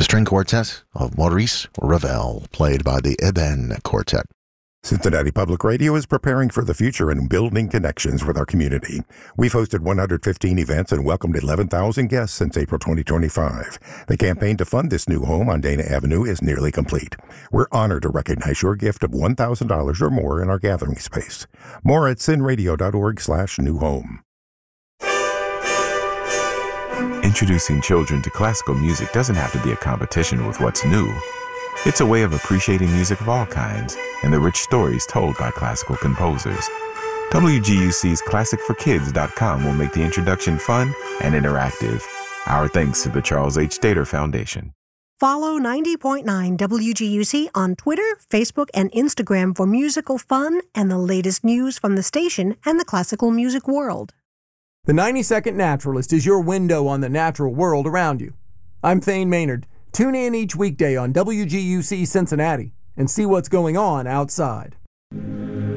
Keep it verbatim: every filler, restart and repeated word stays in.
The string quartet of Maurice Ravel, played by the Eben Quartet. Cincinnati Public Radio is preparing for the future and building connections with our community. We've hosted one hundred fifteen events and welcomed eleven thousand guests since April twenty twenty-five. The campaign to fund this new home on Dana Avenue is nearly complete. We're honored to recognize your gift of one thousand dollars or more in our gathering space. More at cinradio.org slash new home. Introducing children to classical music doesn't have to be a competition with what's new. It's a way of appreciating music of all kinds and the rich stories told by classical composers. W G U C's classic for kids dot com will make the introduction fun and interactive. Our thanks to the Charles H. Stater Foundation. Follow ninety point nine W G U C on Twitter, Facebook, and Instagram for musical fun and the latest news from the station and the classical music world. The ninety second Naturalist is your window on the natural world around you. I'm Thane Maynard. Tune in each weekday on W G U C Cincinnati and see what's going on outside.